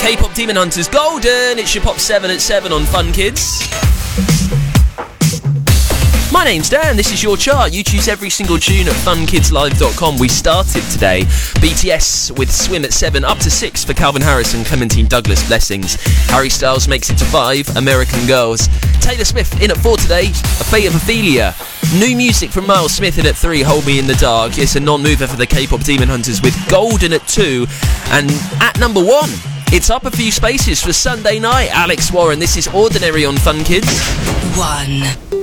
K-pop Demon Hunters, Golden. It's your Pop 7 at 7 on Fun Kids. My name's Dan, this is your chart. You choose every single tune at funkidslive.com. We started today, BTS with Swim at 7, up to 6 for Calvin Harris and Clementine Douglas, Blessings. Harry Styles makes it to 5, American Girls. Taylor Swift in at 4 today, A Fate of Ophelia. New music from Miles Smith in at 3, Hold Me in the Dark. It's a non-mover for the K-pop Demon Hunters with Golden at 2. And at number 1, it's up a few spaces for Sunday night, Alex Warren. This is Ordinary on Fun Kids. 1.